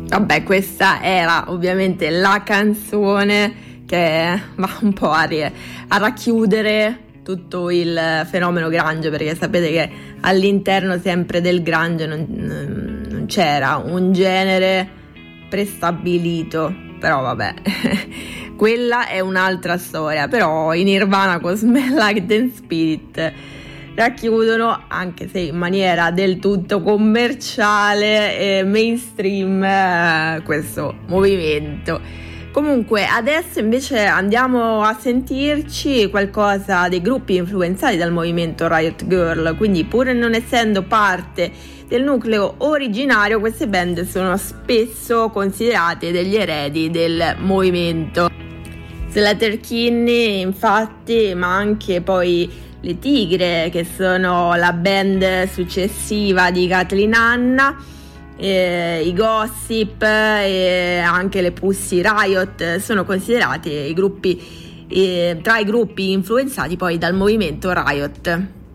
Vabbè, questa era ovviamente la canzone che va un po' a racchiudere tutto il fenomeno grunge, perché sapete che all'interno sempre del grunge non c'era un genere prestabilito, però vabbè, quella è un'altra storia. Però i Nirvana con Smell Like Teen Spirit racchiudono, anche se in maniera del tutto commerciale e mainstream, questo movimento. Comunque adesso invece andiamo a sentirci qualcosa dei gruppi influenzati dal movimento Riot Grrrl, quindi pur non essendo parte del nucleo originario, queste band sono spesso considerate degli eredi del movimento. Sleater-Kinney infatti, ma anche poi le Tigre, che sono la band successiva di Kathleen Hanna, i Gossip e anche le Pussy Riot sono considerati i gruppi tra i gruppi influenzati poi dal movimento Riot.